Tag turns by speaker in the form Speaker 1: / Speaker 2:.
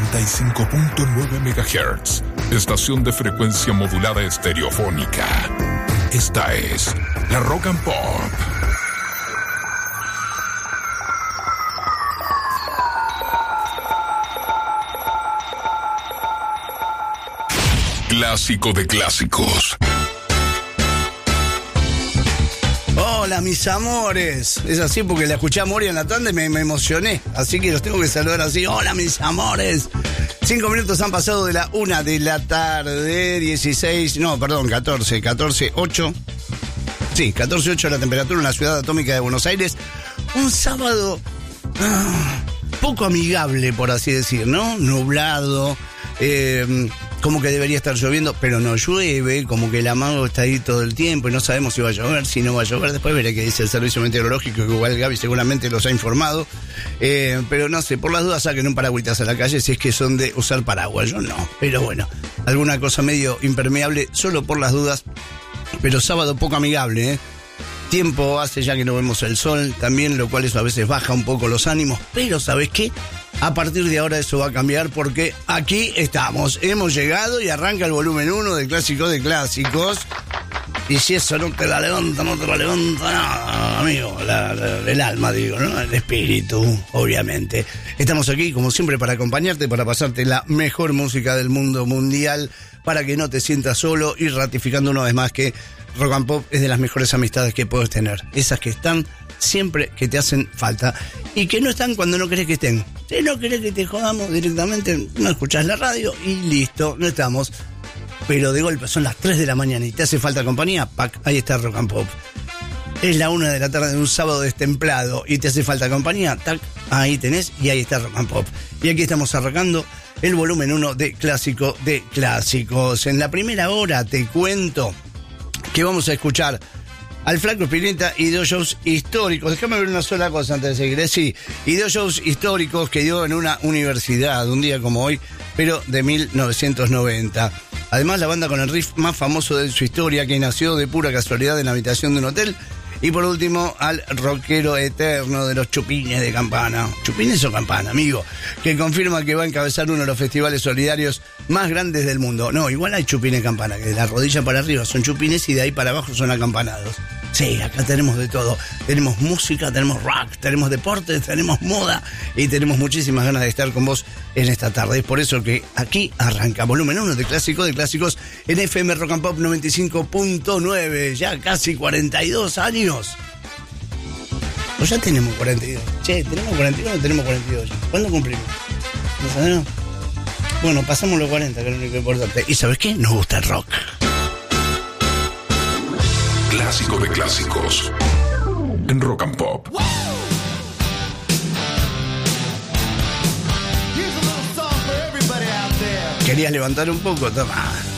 Speaker 1: 95.9 MHz, estación de frecuencia modulada estereofónica. Esta es la Rock and Pop. Clásico de clásicos.
Speaker 2: Hola, mis amores. Es así porque la escuché a Mori en la tanda y me emocioné. Así que los tengo que saludar así. Hola, mis amores. 5 minutos han pasado de la 1 de la tarde. 14:08. Sí, 14:08 la temperatura en la ciudad atómica de Buenos Aires. Un sábado poco amigable, por así decir, ¿no? Nublado. Como que debería estar lloviendo, pero no llueve, como que el amago está ahí todo el tiempo y no sabemos si va a llover, si no va a llover. Después veré qué dice el servicio meteorológico, que igual Gaby seguramente los ha informado. Pero no sé, por las dudas saquen un paragüitas a la calle si es que son de usar paraguas. Yo no, pero bueno, alguna cosa medio impermeable, solo por las dudas. Pero sábado poco amigable, ¿eh? Tiempo hace ya que no vemos el sol también, lo cual eso a veces baja un poco los ánimos. Pero ¿sabes qué? A partir de ahora eso va a cambiar porque aquí estamos. Hemos llegado y arranca el volumen 1 de Clásico de Clásicos. Y si eso no te la levanta, no te la levanta nada, amigo. El alma, digo, ¿no? El espíritu, obviamente. Estamos aquí, como siempre, para acompañarte, para pasarte la mejor música del mundo mundial, para que no te sientas solo y ratificando una vez más que Rock and Pop es de las mejores amistades que puedes tener. Esas que están siempre que te hacen falta y que no están cuando no querés que estén. Si no querés que te jodamos directamente, no escuchás la radio y listo, no estamos. Pero de golpe son las 3 de la mañana y te hace falta compañía, ¡pac! Ahí está Rock and Pop. Es la 1 de la tarde de un sábado destemplado y te hace falta compañía, ¡tac! Ahí tenés y ahí está Rock and Pop. Y aquí estamos arrancando el volumen 1 de Clásico de Clásicos. En la primera hora te cuento que vamos a escuchar al Flaco Spinetta y 2 shows históricos. Déjame ver una sola cosa antes de seguir. Sí, y 2 shows históricos que dio en una universidad, un día como hoy, pero de 1990. Además, la banda con el riff más famoso de su historia, que nació de pura casualidad en la habitación de un hotel. Y por último, al rockero eterno de los Chupines de Campana. ¿Chupines o Campana, amigo? Que confirma que va a encabezar uno de los festivales solidarios más grandes del mundo. No, igual hay Chupines Campana, que de la rodilla para arriba son chupines y de ahí para abajo son acampanados. Sí, acá tenemos de todo. Tenemos música, tenemos rock, tenemos deportes, tenemos moda y tenemos muchísimas ganas de estar con vos en esta tarde. Es por eso que aquí arranca volumen 1 de Clásicos en FM Rock and Pop 95.9. Ya casi 42 años. O ya tenemos 42. Che, ¿tenemos 42 o no tenemos 42 ya? ¿Cuándo cumplimos? ¿No sabemos? Bueno, pasamos los 40, que es lo único importante. ¿Y sabes qué? Nos gusta el rock.
Speaker 1: Clásico de Clásicos en Rock and Pop.
Speaker 2: ¿Querías levantar un poco? Toma.